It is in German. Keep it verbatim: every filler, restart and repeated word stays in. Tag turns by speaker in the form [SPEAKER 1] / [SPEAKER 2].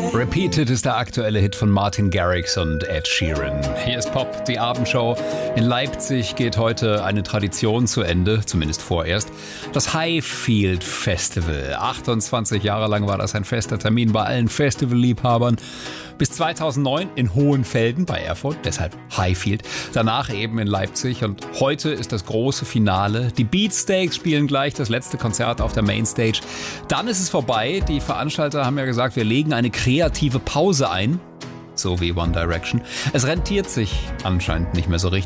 [SPEAKER 1] Repeated ist der aktuelle Hit von Martin Garrix und Ed Sheeran. Hier ist Pop, die Abendshow. In Leipzig geht heute eine Tradition zu Ende, zumindest vorerst. Das Highfield Festival. achtundzwanzig Jahre lang war das ein fester Termin bei allen Festivalliebhabern. Bis zweitausendneun in Hohenfelden bei Erfurt, deshalb Highfield. Danach eben in Leipzig und heute ist das große Finale. Die Beatsteaks spielen gleich das letzte Konzert auf der Mainstage. Dann ist es vorbei. Die Veranstalter haben ja gesagt, wir legen eine kreative Pause ein. So wie One Direction. Es rentiert sich anscheinend nicht mehr so richtig.